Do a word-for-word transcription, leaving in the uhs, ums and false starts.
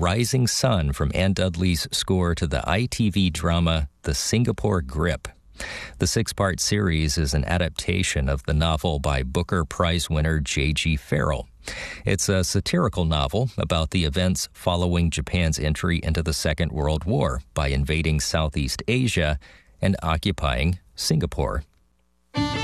Rising Sun from Anne Dudley's score to the I T V drama The Singapore Grip. The six-part series is an adaptation of the novel by Booker Prize winner J G Farrell. It's a satirical novel about the events following Japan's entry into the Second World War by invading Southeast Asia and occupying Singapore.